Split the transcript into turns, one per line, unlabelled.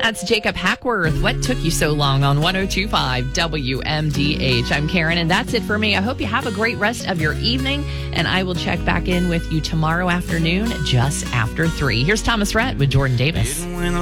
That's Jacob Hackworth. What took you so long on 102.5 WMDH? I'm Karen, and that's it for me. I hope you have a great rest of your evening, and I will check back in with you tomorrow afternoon just after 3. Here's Thomas Rhett with Jordan Davis.